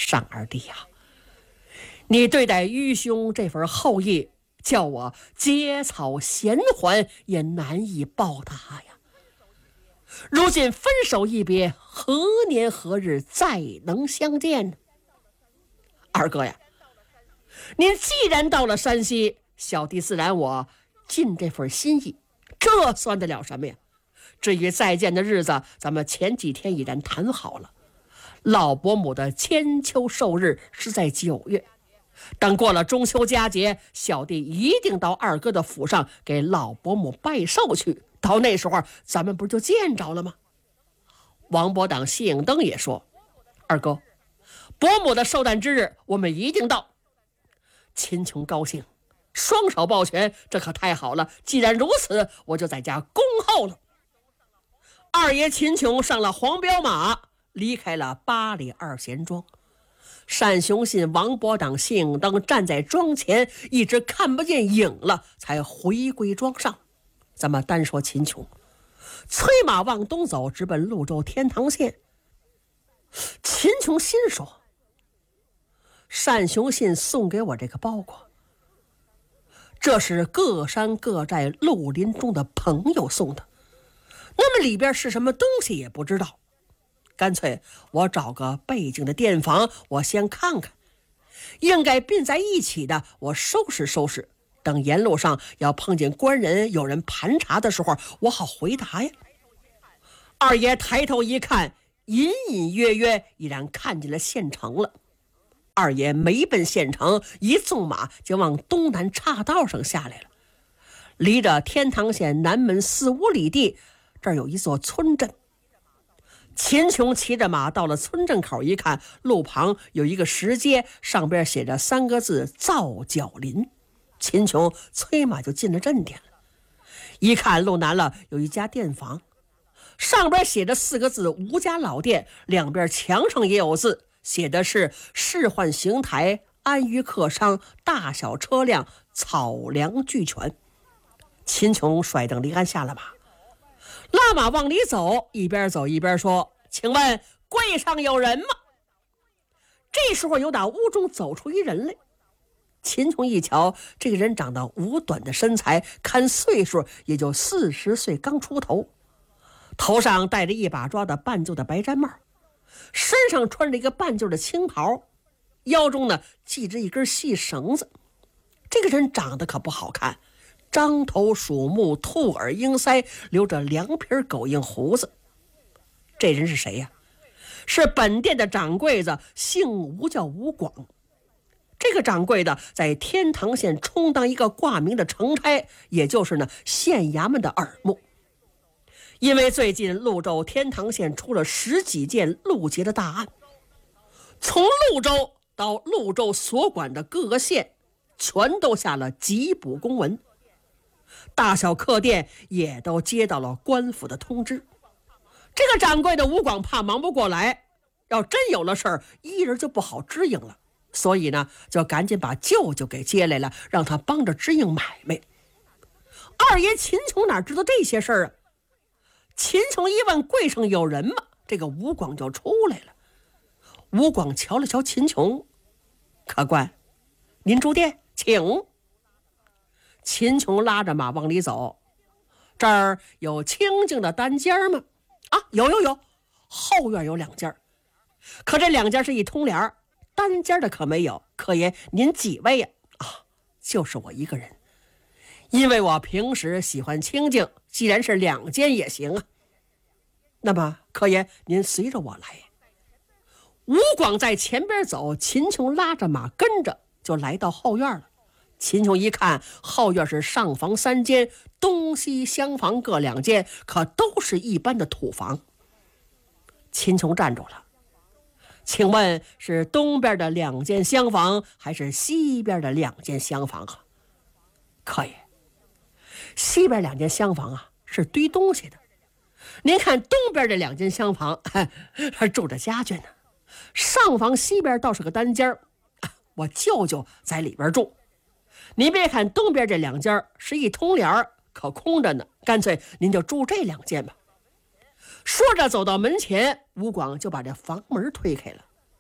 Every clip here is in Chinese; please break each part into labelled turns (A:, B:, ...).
A: 尚二弟呀，你对待愚兄这份厚意，叫我结草衔环也难以报答呀。如今分手一别，何年何日再能相见呢？二哥呀，您既然到了山西，小弟自然我尽这份心意，这算得了什么呀？至于再见的日子，咱们前几天已然谈好了。老伯母的千秋寿日是在9月，等过了中秋佳节，小弟一定到二哥的府上给老伯母拜寿去。到那时候，咱们不就见着了吗？王伯党谢应登也说：“二哥，伯母的寿诞之日，我们一定到。”秦琼高兴，双手抱拳：“这可太好了！既然如此，我就在家恭候了。”二爷秦琼上了黄骠马，离开了八里二贤庄。单雄信、王伯党、谢应登站在庄前，一直看不见影了，才回归庄上。咱们单说秦琼，催马往东走，直奔潞州天堂县。秦琼心说：单雄信送给我这个包裹，这是各山各寨绿林中的朋友送的，那么里边是什么东西也不知道。干脆我找个背景的店房，我先看看，应该并在一起的，我收拾收拾，等沿路上要碰见官人有人盘查的时候，我好回答呀。二爷抬头一看，隐隐约约已然看见了县城了。二爷没奔县城，一纵马就往东南岔道上下来了。离着天堂县南门4、5里地，这儿有一座村镇。秦琼骑着马到了村镇口，一看路旁有一个石阶，上边写着3个字皂角林。秦琼催马就进了镇店了。一看路南了，有一家店房，上边写着4个字吴家老店，两边墙上也有字，写的是仕宦邢台，安于客商，大小车辆草粮俱全。秦琼甩蹬离鞍下了马，拉马往里走，一边走一边说：“请问柜上有人吗？”这时候有打屋中走出一人来。秦琼一瞧，这个人长得五短的身材，看岁数也就40岁刚出头，头上戴着一把抓的半旧的白毡帽，身上穿着一个半旧的青袍，腰中呢系着一根细绳子。这个人长得可不好看，獐头鼠目，兔耳鹰腮，留着2撇狗印胡子。这人是谁呀？是本店的掌柜的，姓吴，叫吴广。这个掌柜的在天堂县充当一个挂名的城差，也就是呢县衙门的耳目。因为最近潞州天堂县出了10几件路劫的大案，从潞州到潞州所管的各个县全都下了缉捕公文，大小客店也都接到了官府的通知。这个掌柜的吴广怕忙不过来，要真有了事儿，一人就不好支应了，所以呢就赶紧把舅舅给接来了，让他帮着支应买卖。二爷秦琼哪知道这些事儿啊？秦琼一问柜上有人吗？这个吴广就出来了。吴广瞧了瞧秦琼：“客官，您住店，请。”秦琼拉着马往里走：“这儿有清静的单间吗？”“啊，有，后院有2间，可这2间是一通帘，单间的可没有。客爷您几位呀？”“啊，就是我一个人，因为我平时喜欢清静，既然是2间也行啊。”“那么客爷您随着我来。”吴广在前边走，秦琼拉着马跟着，就来到后院了。秦琼一看，后院是上房3间，东西厢房各2间，可都是一般的土房。秦琼站住了：“请问是东边的2间厢房，还是西边的2间厢房啊？”“客爷，西边2间厢房啊是堆东西的，您看东边这2间厢房还住着家眷呢。上房西边倒是个单间，我舅舅在里边住。您别看东边这2间是一通帘，可空着呢，干脆您就住这2间吧。”说着走到门前，吴广就把这房门推开了。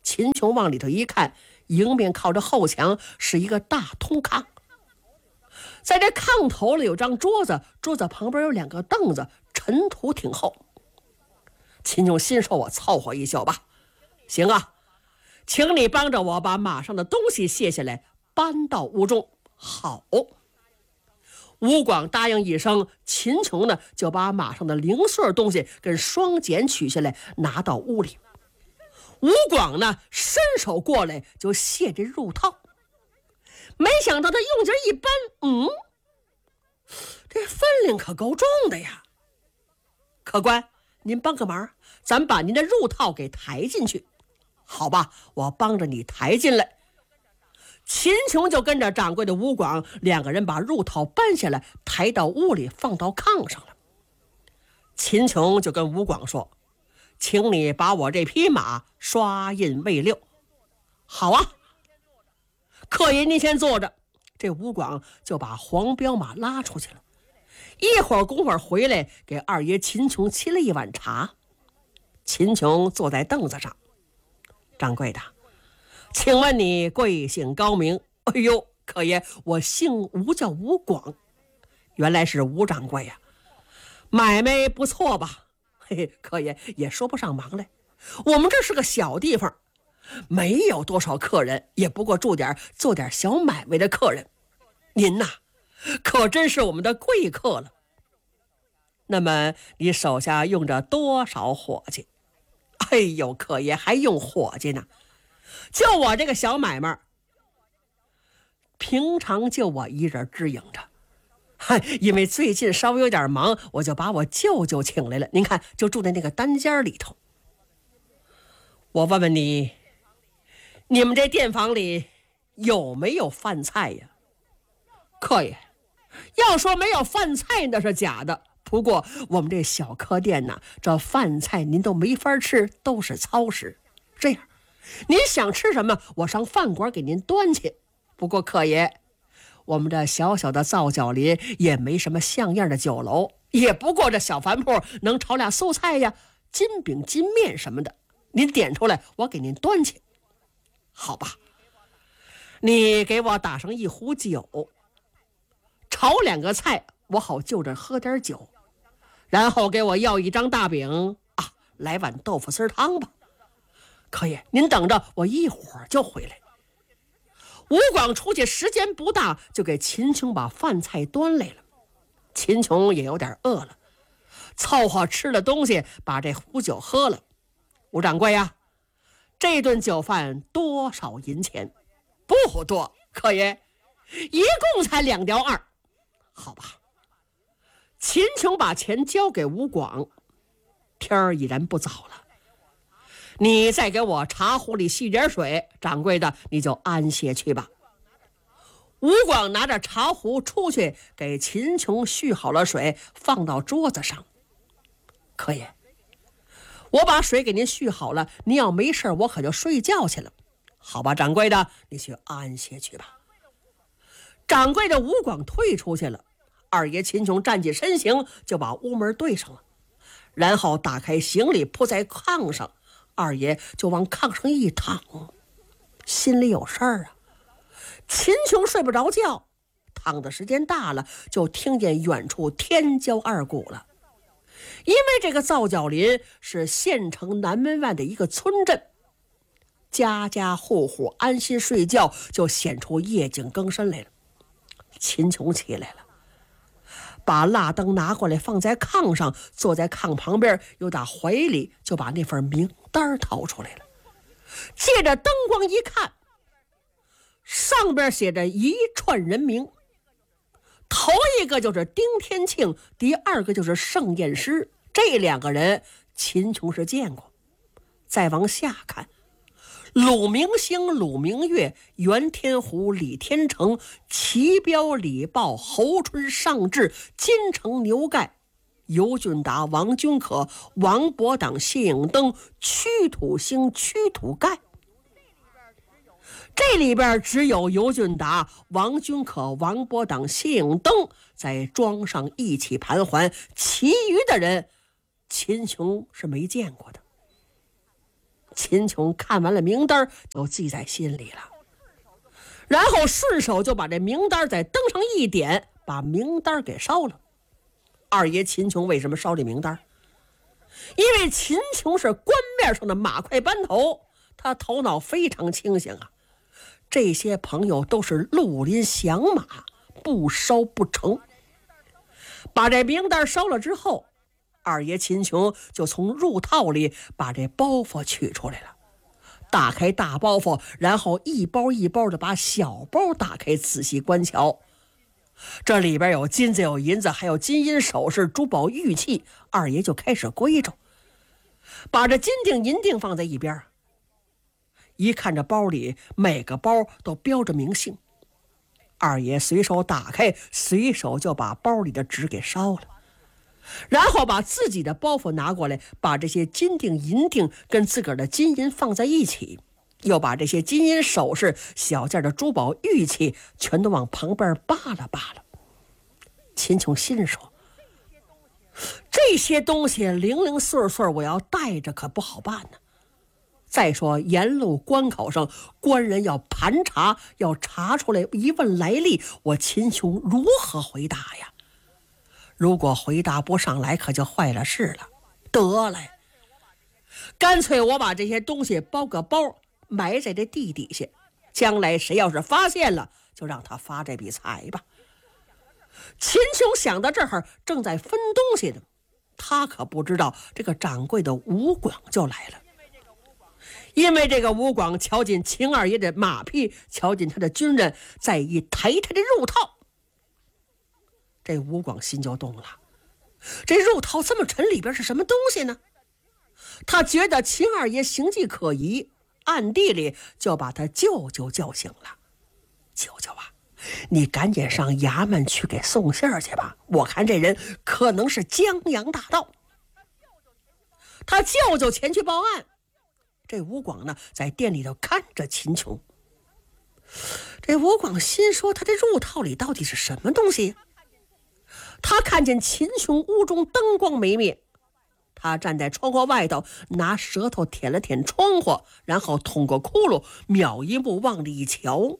A: 秦琼往里头一看，迎面靠着后墙是一个大通炕，在这炕头里有张桌子，桌子旁边有2个凳子，尘土挺厚。秦琼心说：“我凑合一宿吧。行啊，请你帮着我把马上的东西卸下来，搬到屋中。”好。吴广答应一声，秦琼呢就把马上的零碎东西跟双锏取下来，拿到屋里。吴广呢伸手过来就卸这褥套，没想到他用劲一搬，这分量可够重的呀。客官，您帮个忙，咱把您的褥套给抬进去。好吧，我帮着你抬进来。秦琼就跟着掌柜的吴广2个人把褥套搬下来，抬到屋里，放到炕上了。秦琼就跟吴广说：“请你把我这匹马刷印未六。”好啊，客爷您先坐着。这吴广就把黄骠马拉出去了。一会儿功夫回来，给二爷秦琼沏了一碗茶。秦琼坐在凳子上：“掌柜的，请问你贵姓高明？”“哎呦，客爷，我姓吴，叫吴广。”“原来是吴掌柜呀，买卖不错吧？”“嘿嘿，客爷也说不上忙来，我们这是个小地方，没有多少客人，也不过做点小买卖的客人。您呐，可真是我们的贵客了。那么你手下用着多少伙计？”“哎呦，客爷还用伙计呢？就我这个小买卖，平常就我一人支应着。因为最近稍微有点忙，我就把我舅舅请来了。您看，就住在那个单间里头。我问问你，你们这店房里有没有饭菜呀？”“客爷，要说没有饭菜那是假的。不过我们这小客店呢，这饭菜您都没法吃，都是糙食。这样，您想吃什么，我上饭馆给您端去。不过客爷，我们这小小的皂角林也没什么像样的酒楼，也不过这小饭铺能炒俩素菜呀，金饼金面什么的，您点出来，我给您端去。好吧，你给我打上1壶酒，炒2个菜，我好就着喝点酒，然后给我要1张大饼啊，来碗豆腐丝汤吧。客爷，您等着，我一会儿就回来。”吴广出去时间不大，就给秦琼把饭菜端来了。秦琼也有点饿了，凑合吃了东西，把这壶酒喝了。“吴掌柜呀，这顿酒饭多少银钱？”“不多，客爷，一共才2吊2。”“好吧。”秦琼把钱交给吴广。天儿已然不早了，你再给我茶壶里沏点水，掌柜的你就安歇去吧。吴广拿着茶壶出去，给秦琼续好了水，放到桌子上。“客爷，我把水给您续好了，您要没事我可就睡觉去了。”“好吧，掌柜的，你去安歇去吧。”掌柜的吴广退出去了。二爷秦琼站起身形，就把屋门对上了，然后打开行李铺在炕上。二爷就往炕上一躺，心里有事儿啊。秦琼睡不着觉，躺的时间大了，就听见远处天骄二鼓了。因为这个皂角林是县城南门外的一个村镇，家家户户安心睡觉，就显出夜景更深来了。秦琼起来了，把蜡灯拿过来放在炕上，坐在炕旁边，又打怀里就把那份名单掏出来了。借着灯光一看，上边写着一串人名，头一个就是丁天庆，第2个就是盛验师。这2个人秦琼是见过。再往下看，鲁明星、鲁明月、袁天虎、李天成、齐彪、李豹、侯春、尚志、金城、牛盖、尤俊达、王君可、王伯党、谢影登、屈土星、屈土盖。这里边只有尤俊达、王君可、王伯党、谢影登在庄上一起盘桓，其余的人秦琼是没见过的。 秦琼看完了名单就记在心里了，然后顺手就把这名单在灯上一点，把名单给烧了。二爷秦琼为什么烧这名单？因为秦琼是官面上的马快班头，他头脑非常清醒啊。这些朋友都是绿林响马，不烧不成。把这名单烧了之后，二爷秦琼就从入套里把这包袱取出来了，打开大包袱，然后一包一包的把小包打开，仔细观瞧。这里边有金子有银子，还有金银首饰珠宝玉器，二爷就开始归着，把这金锭银锭放在一边。一看这包里每个包都标着名姓，二爷随手打开，随手就把包里的纸给烧了，然后把自己的包袱拿过来，把这些金锭银锭跟自个儿的金银放在一起，又把这些金银首饰小件的珠宝玉器全都往旁边扒拉扒拉。秦琼心说，这些东西零零碎碎我要带着可不好办呢。再说沿路关口上官人要盘查，要查出来一问来历，我秦琼如何回答呀？如果回答不上来，可就坏了事了。得了，干脆我把这些东西包个包，埋在这地底下，将来谁要是发现了，就让他发这笔财吧。秦琼想到这儿，正在分东西呢，他可不知道这个掌柜的吴广就来了。因为这个吴广瞧见秦二爷的马匹，瞧见他的军人，再一抬他的入套，这吴广心就动了。这入套这么沉，里边是什么东西呢？他觉得秦二爷行迹可疑，暗地里就把他舅舅叫醒了。舅舅啊，你赶紧上衙门去给送信儿去吧，我看这人可能是江洋大盗。他舅舅前去报案，这吴广呢在店里头看着秦琼。这吴广心说，他这入套里到底是什么东西？他看见秦琼屋中灯光没灭，他站在窗户外头，拿舌头舔了舔窗户，然后捅个窟窿，瞄一目往里一瞧，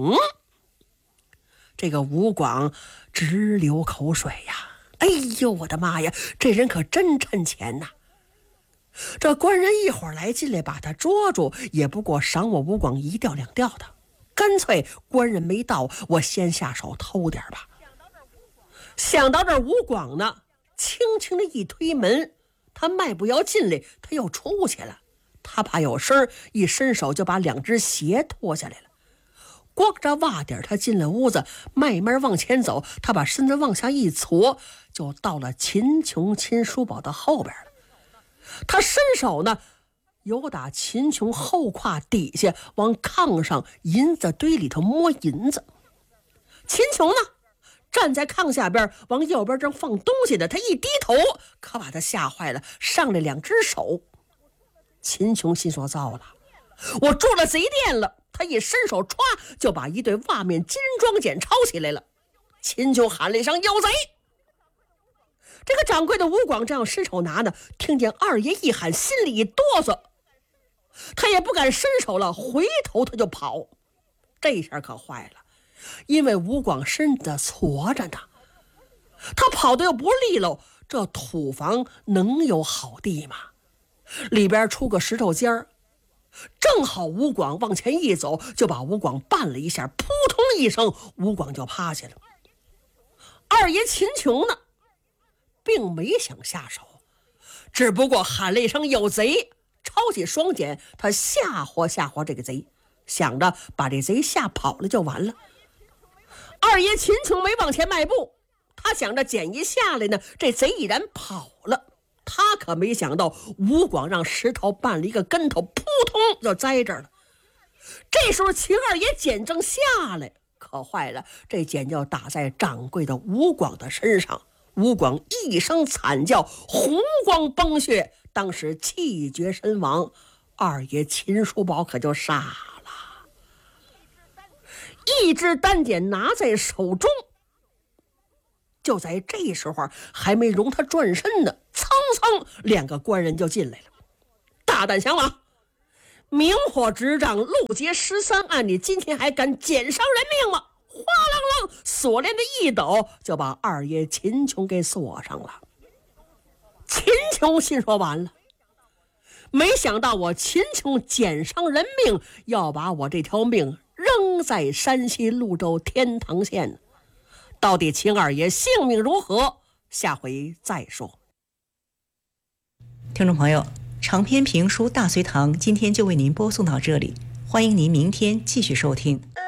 A: 这个吴广直流口水呀！哎呦我的妈呀，这人可真趁钱呐！这官人一会儿来进来把他捉住，也不过赏我吴广一吊两吊的，干脆官人没到，我先下手偷点吧。想到这儿，吴广呢轻轻的一推门，他迈步要进来，他又出去了。他怕有声，一伸手就把两只鞋脱下来了，光着袜底他进了屋子，慢慢往前走，他把身子往下一挫，就到了秦琼秦叔宝的后边了。他伸手呢，由打秦琼后胯底下往炕上银子堆里头摸银子。秦琼呢站在炕下边，往右边正放东西的，他一低头，可把他吓坏了，上来两只手。秦琼心说，糟了，我住了贼店了。他一伸手，歘就把一对袜面金装剪抄起来了。秦琼喊了一声，有贼！这个掌柜的吴广正要伸手拿呢，听见二爷一喊，心里一哆嗦，他也不敢伸手了，回头他就跑。这下可坏了，因为吴广身子矬着呢，他跑得又不利落，这土房能有好地吗？里边出个石头尖儿，正好吴广往前一走，就把吴广绊了一下，扑通一声，吴广就趴下了。二爷秦琼呢并没想下手，只不过喊了一声有贼，抄起双锏，他吓唬这个贼，想着把这贼吓跑了就完了。二爷秦琼没往前迈步，他想着锏一下来呢，这贼已然跑了。他可没想到吴广让石头绊了一个跟头，扑通就栽这儿了。这时候秦二爷锏正下来，可坏了，这锏就打在掌柜的吴广的身上。吴广一声惨叫，红光崩血，当时气绝身亡。二爷秦叔宝可就傻了，一支单锏拿在手中。就在这时候，还没容他转身呢，苍苍两个官人就进来了。大胆降马， 明火执掌陆劫13案，你今天还敢捡伤人命吗？哗啷啷，锁链的一抖，就把二爷秦琼给锁上了。秦琼心说完了，没想到我秦琼捡伤人命，要把我这条命扔在山西潞州天堂县。到底秦二爷性命如何？下回再说。
B: 听众朋友，长篇评书《大隋唐》今天就为您播送到这里，欢迎您明天继续收听。